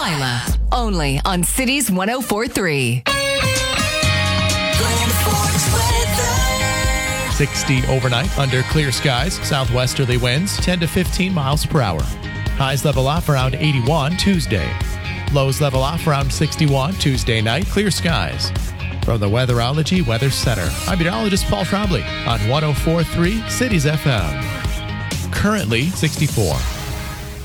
Lila, only on Cities 104.3. 60 overnight under clear skies. Southwesterly winds 10 to 15 miles per hour. Highs level off around 81 Tuesday. Lows level off around 61 Tuesday night. Clear skies. From the Weatherology Weather Center, I'm meteorologist Paul Trombley on 104.3 Cities FM. Currently 64.